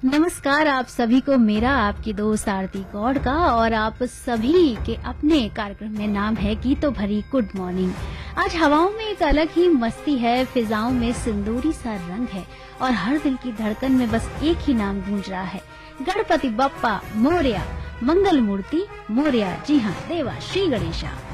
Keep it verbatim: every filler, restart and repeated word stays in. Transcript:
नमस्कार आप सभी को मेरा आपकी दोस्त आरती गौड़ का और आप सभी के अपने कार्यक्रम में नाम है गीतों भरी गुड मॉर्निंग। आज हवाओं में एक अलग ही मस्ती है, फिजाओं में सिंदूरी सा रंग है और हर दिल की धड़कन में बस एक ही नाम गूंज रहा है, गणपति बप्पा मोरया, मंगल मूर्ति मोरया। जी हाँ, देवा श्री गणेशा।